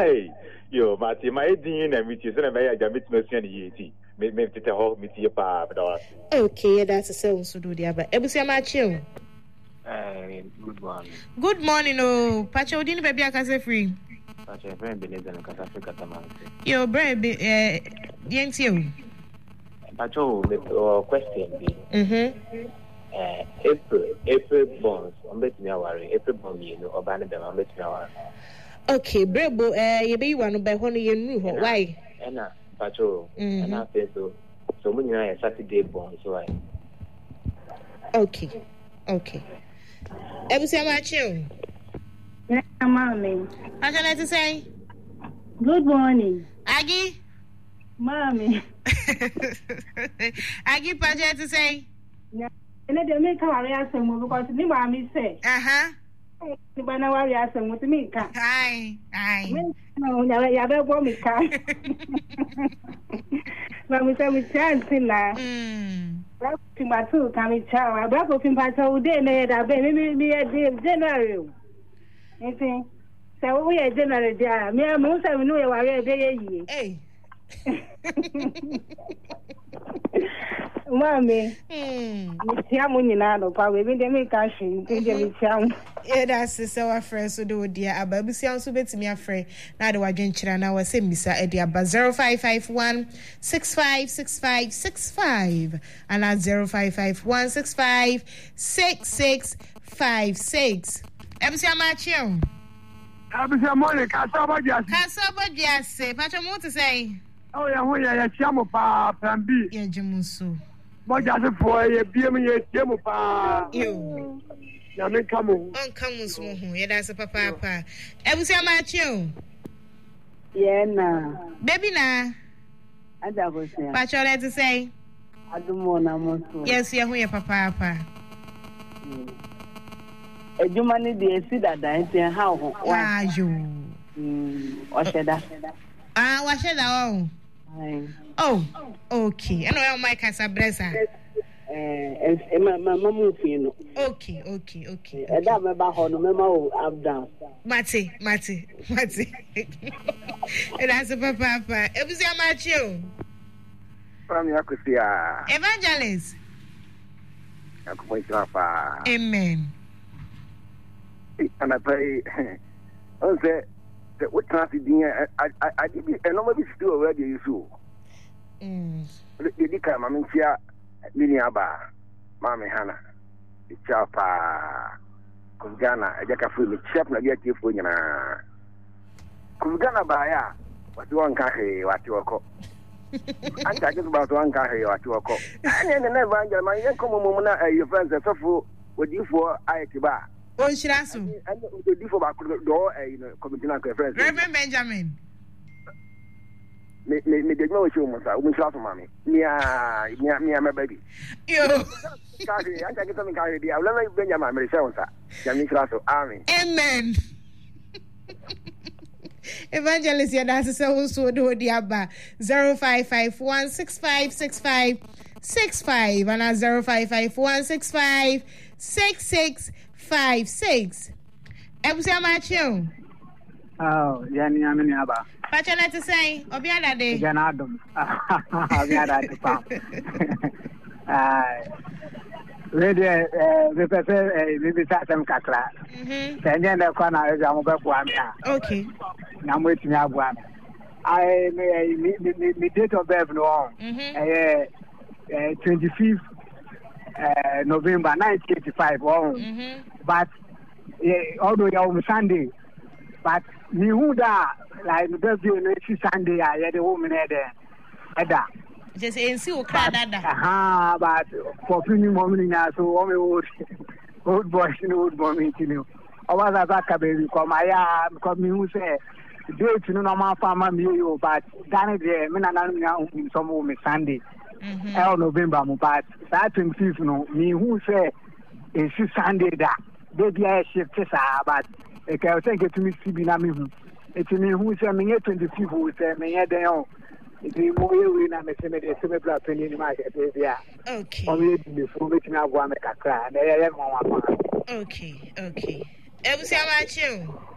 Hey, yo, Marty, my dean and meet you, and I meet Mercy and Yeti. Maybe to tell her, meet your papa. Okay, that's a sound to do the other. Ebusia Macho. Good morning. Good morning, oh. Pacho, didn't baby, I can say free. Pacho, very believe in Casafrica Taman. Yo, baby, yank you. Pacho, the question April bonds, I'm betting you worry. April bond, you know, or banner them, I'm betting you worry. Okay, Brebo, you be one by one year new. Why? Anna, Pacho, and I feel so when you are a Saturday bond, so I. Okay. Ebusia Macho. Mommy. What can I to say? Good morning. Aggie? Mommy. Aggie, Pacha to say? And they make a reaction because the mommy say. The banana reaction with me. Aye. No, you have a woman. But we say we can't see now. To my two coming child, I brought up in Pacho, they made a baby, me a general. You think? So we are general there. Me, most of you know you are a day. Hey. Mommy, yeah, that's so afraid so do dear Ababu also bet me afraid. Now do I drink now was saying Mr. Eddie Abba 0551 656565 and at 0551 656656. Ebusia Macho. Ebusia morning, Kasaba Jase. Pacho mo to say. Oh yeah, chamo pa plan B. Yeah, Jamusu. But just for a BM, chamo pa. You. Yamin Kamu. Uncommon smooth. Yeah, that's a papa. Ebusia Macho. Yeah, na. Baby na. I double say. Pacho let to say. I don't want to. Yes, yeah, who papa. A human day see that I say how. Why you? What should I? What should I? Oh, okay. I know my casa bresa. My mama, you know. Okay. And I'm about how the memo up down. Mate. And that's a papa. It was your macho. From Yakusia. Evangelist. Amen. And I pray. I say, what traffic? I did a normal still already. You so. The come, I mean, here, Miniaba, Mammy Hannah, the Chapa, Kugana, a jackafu, the chap, not yet you for you. Kugana Baya, what one carry, what you are called. I'm talking about one carry, what you are called. And then never, my young common your friends are so what you for I bar. Oh, Shirasu. And the differ back door, committee friends. Reverend Benjamin. Me did no show myself. We shot mommy. Me, my baby. Yo. Carry, I take something carry. I'll let Benjamin myself, sir. Yamin Classo, Army. Amen. Evangelist, yeah, that's so do the Abba 0551 656565 and at 0551 656656. Ebusia Macho. Oh, Yani Aba. Pacha to say, Obiada de Janadum. Obiada de Pam. Radio, the person, maybe some Kakla. And then the corner is Amobamia. Okay. Now I'm waiting. I may date of birth no 25th November 1985. But although you're Sunday, but me who da like the birthday next Sunday, I had a woman there. Just in see what Canada. But for few moments now, so only old boys in old moment, you know. I was a back baby, come me who say, date no normal farmer, but Danny, men and some woman Sunday, November, but that 25th, no, me who say, it's Sunday that, baby, I shift, but I can take it to me, Sibina. It's me who say, me 25th, who say, me head down. The more we na me say me the same black penny in market there. Okay. Only before we can have one make a cry. Okay. Ebusia Macho.